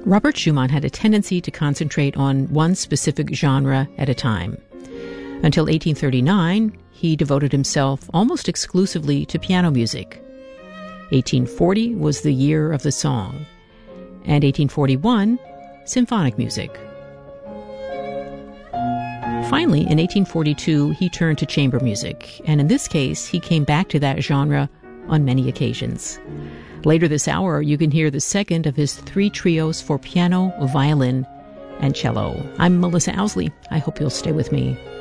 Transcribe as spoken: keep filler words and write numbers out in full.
Robert Schumann had a tendency to concentrate on one specific genre at a time. Until eighteen thirty-nine, he devoted himself almost exclusively to piano music. eighteen forty was the year of the song, and eighteen forty-one, symphonic music. Finally, in eighteen forty-two, he turned to chamber music, and in this case, he came back to that genre on many occasions. Later this hour, you can hear the second of his three trios for piano, violin, and cello. I'm Melissa Ousley. I hope you'll stay with me.